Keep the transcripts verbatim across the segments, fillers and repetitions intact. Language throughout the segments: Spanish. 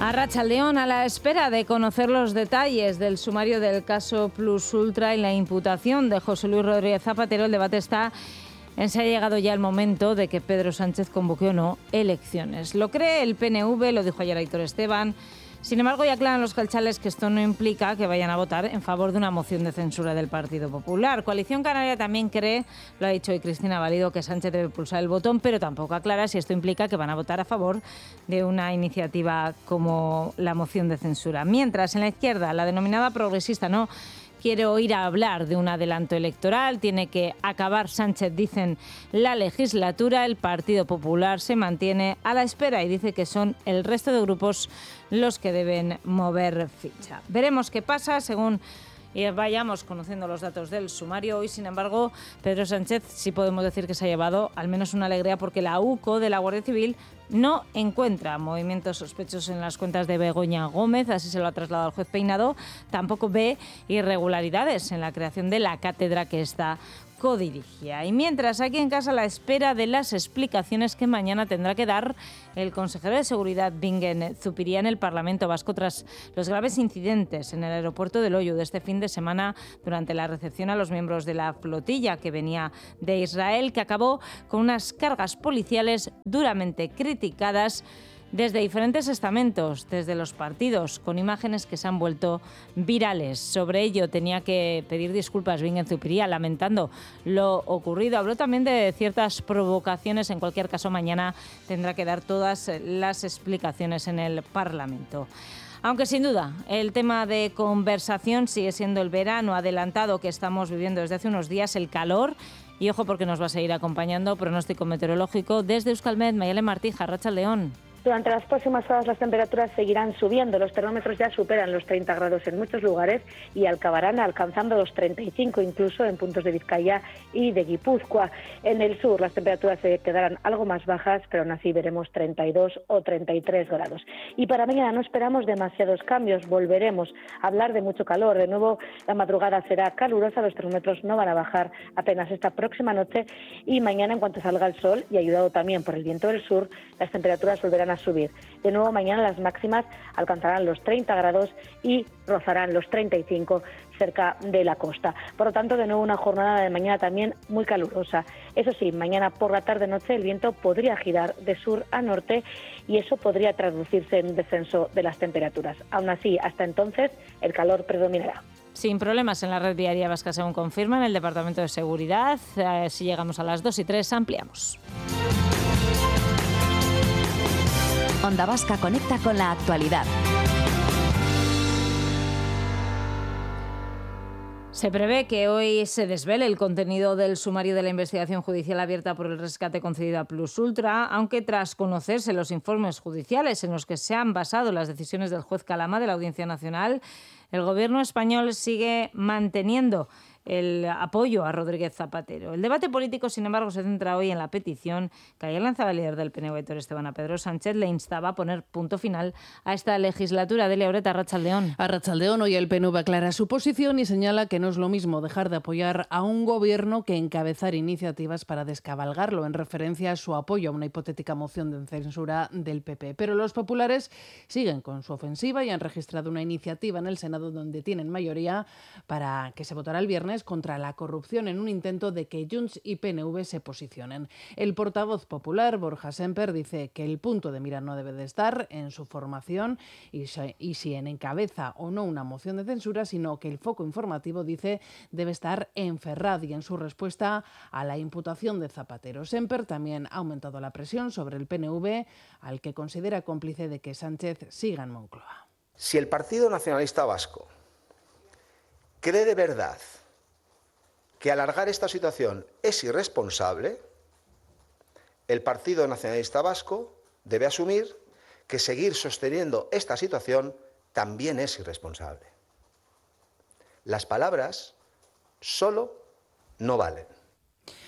Arratsaldeón, a la espera de conocer los detalles del sumario del caso Plus Ultra y la imputación de José Luis Rodríguez Zapatero, el debate está en si ha llegado ya el momento de que Pedro Sánchez convoque o no elecciones. Lo cree el P N V, lo dijo ayer Aitor Esteban. Sin embargo, ya aclaran los calchales que esto no implica que vayan a votar en favor de una moción de censura del Partido Popular. Coalición Canaria también cree, lo ha dicho hoy Cristina Valido, que Sánchez debe pulsar el botón, pero tampoco aclara si esto implica que van a votar a favor de una iniciativa como la moción de censura. Mientras, en la izquierda, la denominada progresista no quiere oír hablar de un adelanto electoral, tiene que acabar Sánchez, dicen, la legislatura. El Partido Popular se mantiene a la espera y dice que son el resto de grupos los que deben mover ficha. Veremos qué pasa según vayamos conociendo los datos del sumario. Hoy, sin embargo, Pedro Sánchez sí podemos decir que se ha llevado al menos una alegría, porque la U C O de la Guardia Civil no encuentra movimientos sospechosos en las cuentas de Begoña Gómez, así se lo ha trasladado al juez Peinado. Tampoco ve irregularidades en la creación de la cátedra que está codirigía. Y mientras, aquí en casa, a la espera de las explicaciones que mañana tendrá que dar el consejero de Seguridad, Bingen Zupiria, en el Parlamento Vasco tras los graves incidentes en el aeropuerto de Loiu de este fin de semana durante la recepción a los miembros de la flotilla que venía de Israel, que acabó con unas cargas policiales duramente criticadas desde diferentes estamentos, desde los partidos, con imágenes que se han vuelto virales. Sobre ello tenía que pedir disculpas Bingen Zupiria, lamentando lo ocurrido. Habló también de ciertas provocaciones. En cualquier caso, mañana tendrá que dar todas las explicaciones en el Parlamento. Aunque sin duda el tema de conversación sigue siendo el verano adelantado que estamos viviendo desde hace unos días, el calor. Y ojo, porque nos va a seguir acompañando pronóstico meteorológico desde Euskalmet, Mayalen Martija, Arratsaldeón. Durante las próximas horas las temperaturas seguirán subiendo. Los termómetros ya superan los treinta grados en muchos lugares y acabarán alcanzando los treinta y cinco incluso en puntos de Vizcaya y de Guipúzcoa. En el sur las temperaturas se quedarán algo más bajas, pero aún así veremos treinta y dos o treinta y tres grados. Y para mañana no esperamos demasiados cambios. Volveremos a hablar de mucho calor. De nuevo la madrugada será calurosa, los termómetros no van a bajar apenas esta próxima noche, y mañana, en cuanto salga el sol y ayudado también por el viento del sur, las temperaturas volverán a subir. De nuevo mañana las máximas alcanzarán los treinta grados y rozarán los treinta y cinco cerca de la costa. Por lo tanto, de nuevo una jornada de mañana también muy calurosa. Eso sí, mañana por la tarde-noche el viento podría girar de sur a norte y eso podría traducirse en un descenso de las temperaturas. Aún así, hasta entonces el calor predominará. Sin problemas en la red viaria vasca, según confirman el Departamento de Seguridad. Eh, si llegamos a las dos y tres, ampliamos. Onda Vasca conecta con la actualidad. Se prevé que hoy se desvele el contenido del sumario de la investigación judicial abierta por el rescate concedido a Plus Ultra, aunque tras conocerse los informes judiciales en los que se han basado las decisiones del juez Calama de la Audiencia Nacional, el Gobierno español sigue manteniendo el apoyo a Rodríguez Zapatero. El debate político, sin embargo, se centra hoy en la petición que ayer lanzaba el líder del P N V, Aitor Esteban, a Pedro Sánchez. Le instaba a poner punto final a esta legislatura. Delia Oreta, Arratsaldeón. Arratsaldeón, hoy el P N V aclara su posición y señala que no es lo mismo dejar de apoyar a un gobierno que encabezar iniciativas para descabalgarlo, en referencia a su apoyo a una hipotética moción de censura del P P. Pero los populares siguen con su ofensiva y han registrado una iniciativa en el Senado donde tienen mayoría para que se votara el viernes contra la corrupción, en un intento de que Junts y P N V se posicionen. El portavoz popular, Borja Semper, dice que el punto de mira no debe de estar en su formación y si, y si en encabeza o no una moción de censura, sino que el foco informativo, dice, debe estar en Ferraz y en su respuesta a la imputación de Zapatero. Semper también ha aumentado la presión sobre el P N V, al que considera cómplice de que Sánchez siga en Moncloa. Si el Partido Nacionalista Vasco cree de verdad que alargar esta situación es irresponsable, el Partido Nacionalista Vasco debe asumir que seguir sosteniendo esta situación también es irresponsable. Las palabras solo no valen.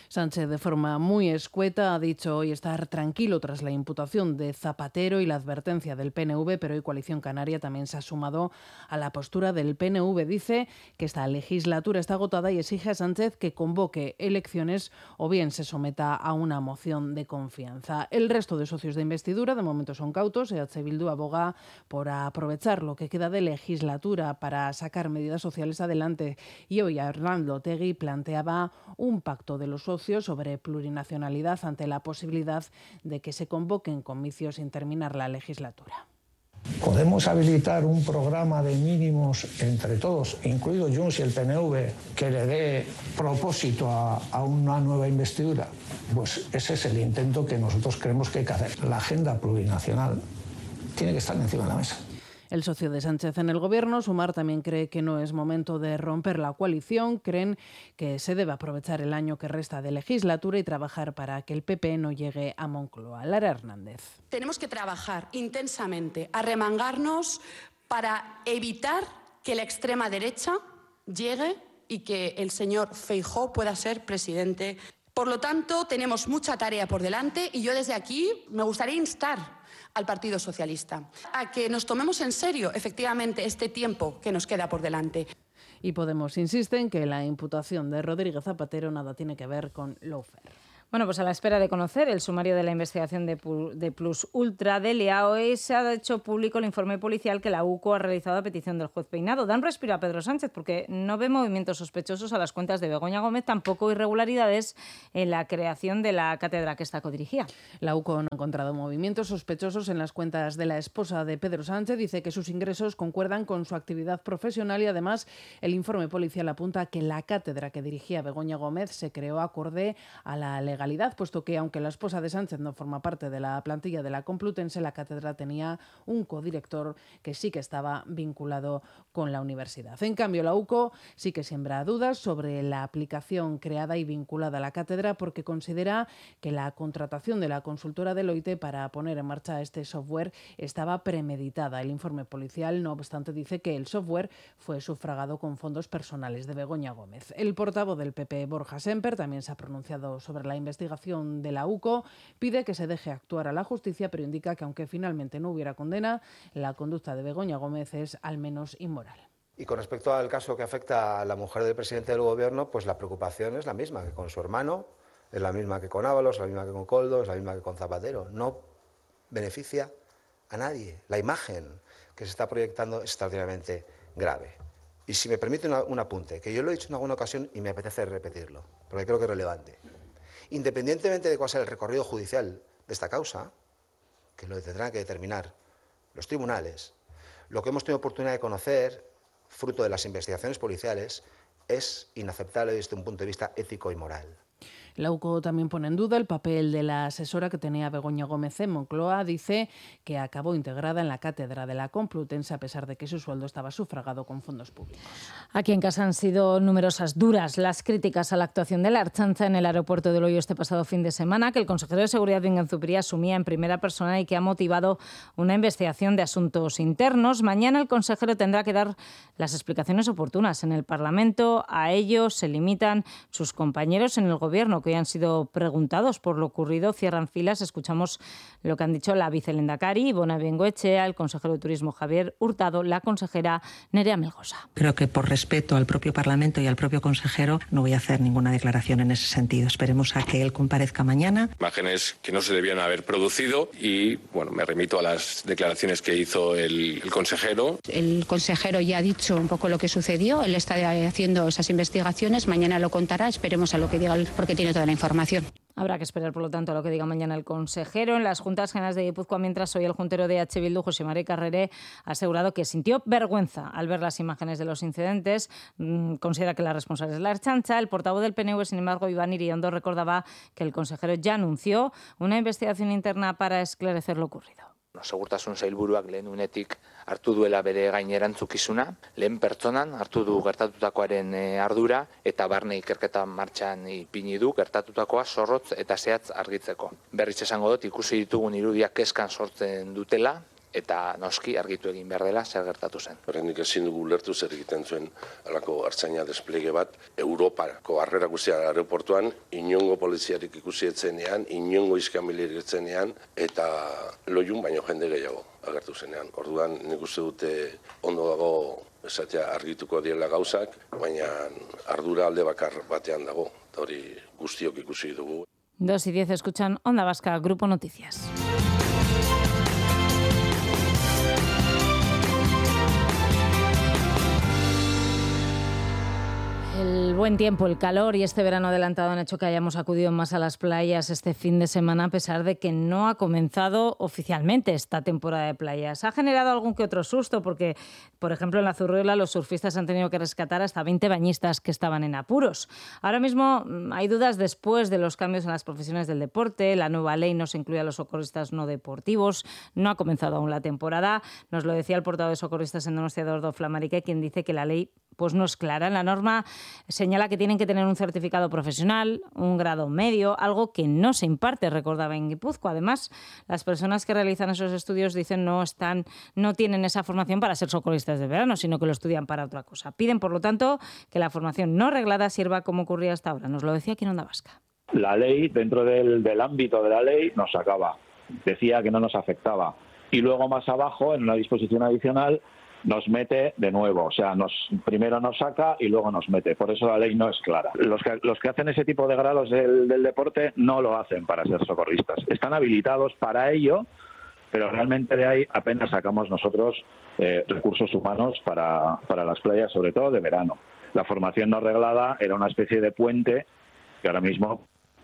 Sánchez, de forma muy escueta, ha dicho hoy estar tranquilo tras la imputación de Zapatero y la advertencia del P N V, pero hoy Coalición Canaria también se ha sumado a la postura del P N V. Dice que esta legislatura está agotada y exige a Sánchez que convoque elecciones o bien se someta a una moción de confianza. El resto de socios de investidura de momento son cautos. E H Bildu aboga por aprovechar lo que queda de legislatura para sacar medidas sociales adelante. Y hoy Arnaldo Otegi planteaba un pacto de los socios sobre plurinacionalidad ante la posibilidad de que se convoquen comicios sin terminar la legislatura. Podemos habilitar un programa de mínimos entre todos, incluido Junts y el P N V, que le dé propósito a, a una nueva investidura. Pues ese es el intento que nosotros creemos que hay que hacer. La agenda plurinacional tiene que estar encima de la mesa. El socio de Sánchez en el Gobierno, Sumar, también cree que no es momento de romper la coalición. Creen que se debe aprovechar el año que resta de legislatura y trabajar para que el P P no llegue a Moncloa. Lara Hernández. Tenemos que trabajar intensamente, arremangarnos para evitar que la extrema derecha llegue y que el señor Feijóo pueda ser presidente. Por lo tanto, tenemos mucha tarea por delante y yo desde aquí me gustaría instar al Partido Socialista a que nos tomemos en serio, efectivamente, este tiempo que nos queda por delante. Y Podemos insiste en que la imputación de Rodríguez Zapatero nada tiene que ver con lawfare. Bueno, pues a la espera de conocer el sumario de la investigación de, de Plus Ultra, Delia, hoy se ha hecho público el informe policial que la U C O ha realizado a petición del juez Peinado. Dan respiro a Pedro Sánchez porque no ve movimientos sospechosos a las cuentas de Begoña Gómez, tampoco irregularidades en la creación de la cátedra que esta codirigía. La U C O no ha encontrado movimientos sospechosos en las cuentas de la esposa de Pedro Sánchez. Dice que sus ingresos concuerdan con su actividad profesional y además el informe policial apunta que la cátedra que dirigía Begoña Gómez se creó acorde a la legalidad. legalidad, puesto que, aunque la esposa de Sánchez no forma parte de la plantilla de la Complutense, la cátedra tenía un codirector que sí que estaba vinculado con la universidad. En cambio, la U C O sí que siembra dudas sobre la aplicación creada y vinculada a la cátedra porque considera que la contratación de la consultora Deloitte para poner en marcha este software estaba premeditada. El informe policial, no obstante, dice que el software fue sufragado con fondos personales de Begoña Gómez. El portavoz del P P, Borja Semper, también se ha pronunciado sobre la investigación de la U C O, pide que se deje actuar a la justicia, pero indica que aunque finalmente no hubiera condena, la conducta de Begoña Gómez es al menos inmoral. Y con respecto al caso que afecta a la mujer del presidente del Gobierno, pues la preocupación es la misma que con su hermano, es la misma que con Ábalos, es la misma que con Koldo, es la misma que con Zapatero. No beneficia a nadie. La imagen que se está proyectando es extraordinariamente grave. Y si me permite una, un apunte, que yo lo he dicho en alguna ocasión y me apetece repetirlo, porque creo que es relevante. Independientemente de cuál sea el recorrido judicial de esta causa, que lo tendrán que determinar los tribunales, lo que hemos tenido oportunidad de conocer, fruto de las investigaciones policiales, es inaceptable desde un punto de vista ético y moral. La U C O también pone en duda el papel de la asesora que tenía Begoña Gómez en Moncloa. Dice que acabó integrada en la cátedra de la Complutense a pesar de que su sueldo estaba sufragado con fondos públicos. Aquí en casa han sido numerosas, duras las críticas a la actuación de la Ertzaintza en el aeropuerto de Loio este pasado fin de semana, que el consejero de Seguridad Bingen Zupiria asumía en primera persona y que ha motivado una investigación de asuntos internos. Mañana el consejero tendrá que dar las explicaciones oportunas en el Parlamento. A ello se limitan sus compañeros en el Gobierno, que hoy han sido preguntados por lo ocurrido. Cierran filas. Escuchamos lo que han dicho la vicelendakari Ivone Bengoechea, el consejero de Turismo Javier Hurtado, la consejera Nerea Melgosa. Creo que por respeto al propio Parlamento y al propio consejero no voy a hacer ninguna declaración en ese sentido. Esperemos a que él comparezca mañana. Imágenes que no se debían haber producido y bueno, me remito a las declaraciones que hizo el, el consejero. El consejero ya ha dicho un poco lo que sucedió. Él está haciendo esas investigaciones. Mañana lo contará. Esperemos a lo que diga él, porque tiene toda la información. Habrá que esperar, por lo tanto, a lo que diga mañana el consejero. En las Juntas Generales de Guipúzcoa, mientras hoy el juntero de H. Bildu, José María Carreré, ha asegurado que sintió vergüenza al ver las imágenes de los incidentes. Mm, considera que la responsable es la Ertzaintza. El portavoz del P N V, sin embargo, Iván Iriondo, recordaba que el consejero ya anunció una investigación interna para esclarecer lo ocurrido. Segurtasun sailburuak lehen unetik hartu duela bere gain erantzukizuna, lehen pertsonan hartu du gertatutakoaren ardura eta barne ikerketa martxan ipini du gertatutakoa zorrotz eta zehatz argitzeko. Berriz esango dut, ikusi ditugun irudiak kezkan sortzen dutela eta noski argitu egin behar dela zer gertatu zen. Horrendik ezin dugu ulertu zer egiten zuen alako artzaina desplege bat Europako harrera guztian aeroportuan, inongo poliziarik ikusi etzenean, inongo iskanbilerik etzenean, eta loiun baino jende gehiago agertu zenean. Orduan nik uste dute ondo dago esatea argituko direla gauzak, baina ardura alde bakar batean dago, eta hori guztiok ikusi dugu. Dos y diez escuchan Onda Vasca, Grupo Noticias. El buen tiempo, el calor y este verano adelantado han hecho que hayamos acudido más a las playas este fin de semana, a pesar de que no ha comenzado oficialmente esta temporada de playas. Ha generado algún que otro susto porque, por ejemplo, en la Zurriola los surfistas han tenido que rescatar hasta veinte bañistas que estaban en apuros. Ahora mismo hay dudas después de los cambios en las profesiones del deporte. La nueva ley no se incluye a los socorristas no deportivos. No ha comenzado aún la temporada. Nos lo decía el portavoz de socorristas en Donostia, Eduardo Flamarique, quien dice que la ley pues no es clara. En la norma señala que tienen que tener un certificado profesional, un grado medio, algo que no se imparte, recordaba en Guipúzcoa. Además, las personas que realizan esos estudios dicen no están, no tienen esa formación para ser socorristas de verano, sino que lo estudian para otra cosa. Piden, por lo tanto, que la formación no reglada sirva como ocurría hasta ahora. Nos lo decía aquí en Onda Vasca. La ley, dentro del, del ámbito de la ley, nos sacaba. Decía que no nos afectaba. Y luego más abajo, en una disposición adicional, nos mete de nuevo, o sea, nos primero nos saca y luego nos mete. Por eso la ley no es clara. Los que, los que hacen ese tipo de grados del, del deporte no lo hacen para ser socorristas. Están habilitados para ello, pero realmente de ahí apenas sacamos nosotros eh, recursos humanos para, para las playas, sobre todo de verano. La formación no reglada era una especie de puente que ahora mismo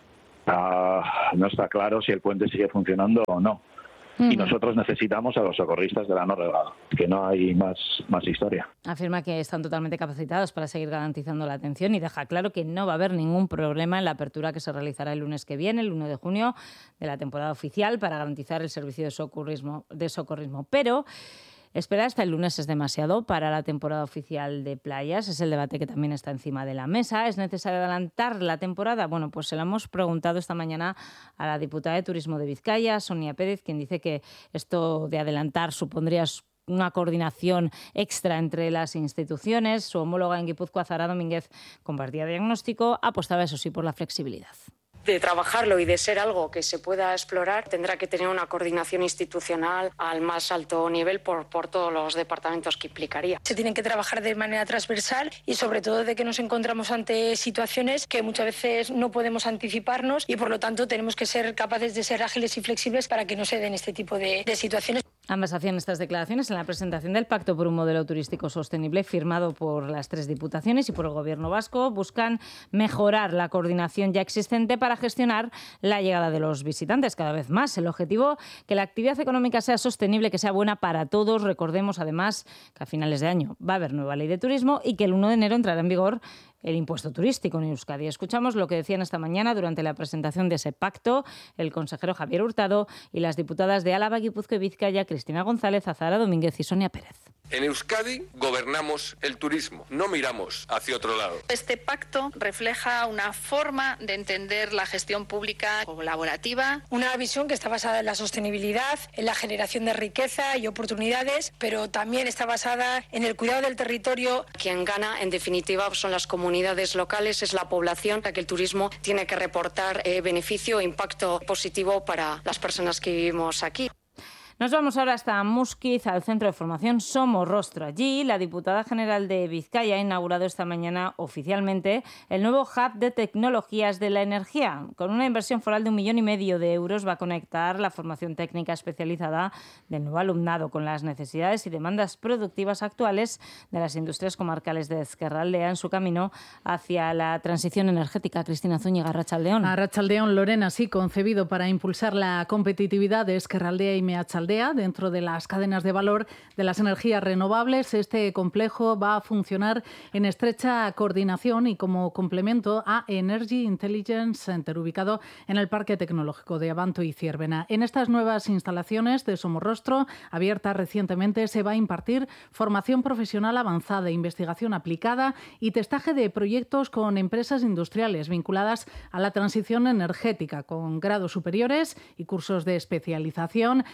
uh, no está claro si el puente sigue funcionando o no. Y nosotros necesitamos a los socorristas de la no reglada, que no hay más, más historia. Afirma que están totalmente capacitados para seguir garantizando la atención y deja claro que no va a haber ningún problema en la apertura que se realizará el lunes que viene, el uno de junio, de la temporada oficial para garantizar el servicio de socorrismo. De socorrismo. Pero esperar hasta el lunes es demasiado para la temporada oficial de playas. Es el debate que también está encima de la mesa. ¿Es necesario adelantar la temporada? Bueno, pues se lo hemos preguntado esta mañana a la diputada de Turismo de Vizcaya, Sonia Pérez, quien dice que esto de adelantar supondría una coordinación extra entre las instituciones. Su homóloga en Guipúzcoa, Zara Domínguez, compartía diagnóstico, apostaba eso sí por la flexibilidad. De trabajarlo y de ser algo que se pueda explorar, tendrá que tener una coordinación institucional al más alto nivel por, por todos los departamentos que implicaría. Se tienen que trabajar de manera transversal y sobre todo de que nos encontramos ante situaciones que muchas veces no podemos anticiparnos y por lo tanto tenemos que ser capaces de ser ágiles y flexibles para que no se den este tipo de, de situaciones. Ambas hacían estas declaraciones en la presentación del Pacto por un Modelo Turístico Sostenible firmado por las tres diputaciones y por el Gobierno vasco. Buscan mejorar la coordinación ya existente para gestionar la llegada de los visitantes cada vez más. El objetivo, que la actividad económica sea sostenible, que sea buena para todos. Recordemos además que a finales de año va a haber nueva ley de turismo y que el uno de enero entrará en vigor el impuesto turístico en Euskadi. Escuchamos lo que decían esta mañana durante la presentación de ese pacto el consejero Javier Hurtado y las diputadas de Álava, Guipúzcoa y Vizcaya, Cristina González, Zara Domínguez y Sonia Pérez. En Euskadi gobernamos el turismo, no miramos hacia otro lado. Este pacto refleja una forma de entender la gestión pública colaborativa. Una visión que está basada en la sostenibilidad, en la generación de riqueza y oportunidades, pero también está basada en el cuidado del territorio. Quien gana, en definitiva, son las comunidades locales, es la población, a que el turismo tiene que reportar eh, beneficio e impacto positivo para las personas que vivimos aquí. Nos vamos ahora hasta Muskiz, al centro de formación Somos Rostro. Allí, la diputada general de Vizcaya ha inaugurado esta mañana oficialmente el nuevo hub de tecnologías de la energía. Con una inversión foral de un millón y medio de euros va a conectar la formación técnica especializada del nuevo alumnado con las necesidades y demandas productivas actuales de las industrias comarcales de Ezkerraldea en su camino hacia la transición energética. Cristina Zúñiga, Arratsaldeón. Arratsaldeón, Lorena, sí, concebido para impulsar la competitividad de Ezkerraldea y Meatzaldea dentro de las cadenas de valor de las energías renovables. Este complejo va a funcionar en estrecha coordinación y como complemento a Energy Intelligence Center, ubicado en el Parque Tecnológico de Abanto y Ciervena. En estas nuevas instalaciones de Somorrostro, abiertas recientemente, se va a impartir formación profesional avanzada, investigación aplicada y testaje de proyectos con empresas industriales vinculadas a la transición energética, con grados superiores y cursos de especialización en ámbitos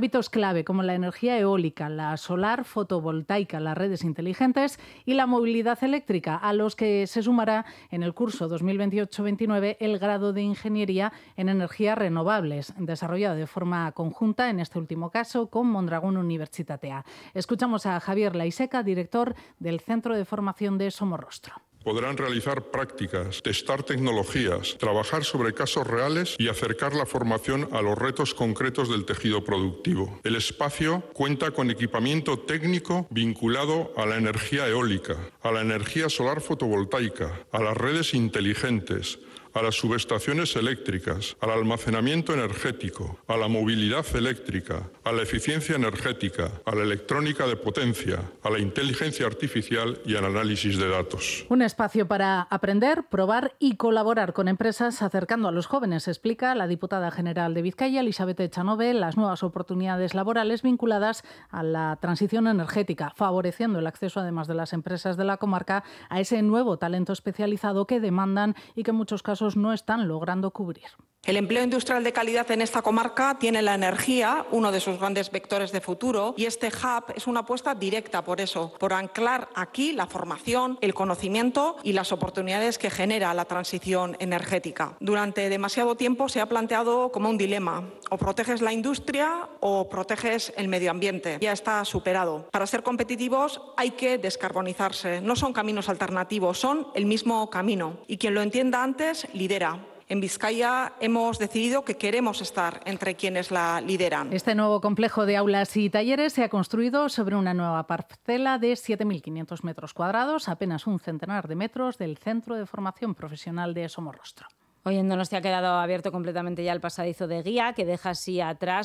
ámbitos clave como la energía eólica, la solar fotovoltaica, las redes inteligentes y la movilidad eléctrica, a los que se sumará en el curso dos mil veintiocho veintinueve el grado de Ingeniería en Energías Renovables, desarrollado de forma conjunta, en este último caso, con Mondragón Unibertsitatea. Escuchamos a Javier Laiseca, director del Centro de Formación de Somorrostro. Podrán realizar prácticas, testar tecnologías, trabajar sobre casos reales y acercar la formación a los retos concretos del tejido productivo. El espacio cuenta con equipamiento técnico vinculado a la energía eólica, a la energía solar fotovoltaica, a las redes inteligentes, a las subestaciones eléctricas, al almacenamiento energético, a la movilidad eléctrica, a la eficiencia energética, a la electrónica de potencia, a la inteligencia artificial y al análisis de datos. Un espacio para aprender, probar y colaborar con empresas, acercando a los jóvenes, explica la diputada general de Vizcaya, Elizabeth Echanove, las nuevas oportunidades laborales vinculadas a la transición energética, favoreciendo el acceso, además de las empresas de la comarca, a ese nuevo talento especializado que demandan y que en muchos casos no están logrando cubrir. El empleo industrial de calidad en esta comarca tiene la energía, uno de sus grandes vectores de futuro, y este hub es una apuesta directa por eso, por anclar aquí la formación, el conocimiento y las oportunidades que genera la transición energética. Durante demasiado tiempo se ha planteado como un dilema: o proteges la industria o proteges el medio ambiente. Ya está superado. Para ser competitivos hay que descarbonizarse. No son caminos alternativos, son el mismo camino. Y quien lo entienda antes, lidera. En Vizcaya hemos decidido que queremos estar entre quienes la lideran. Este nuevo complejo de aulas y talleres se ha construido sobre una nueva parcela de siete mil quinientos metros cuadrados, apenas un centenar de metros del Centro de Formación Profesional de Somorrostro. Hoy en Donostia ha quedado abierto completamente ya el pasadizo de guía, que deja así atrás